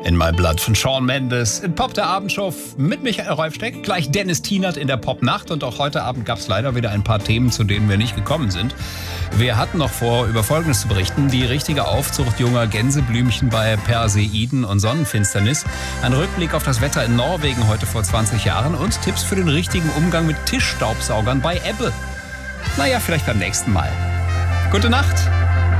In My Blood von Shawn Mendes. In Pop der Abendshow mit Michael Reufsteck. Gleich Dennis Tienert in der Popnacht. Und auch heute Abend gab es leider wieder ein paar Themen, zu denen wir nicht gekommen sind. Wir hatten noch vor, über Folgendes zu berichten. Die richtige Aufzucht junger Gänseblümchen bei Perseiden und Sonnenfinsternis. Ein Rückblick auf das Wetter in Norwegen heute vor 20 Jahren. Und Tipps für den richtigen Umgang mit Tischstaubsaugern bei Ebbe. Naja, vielleicht beim nächsten Mal. Gute Nacht.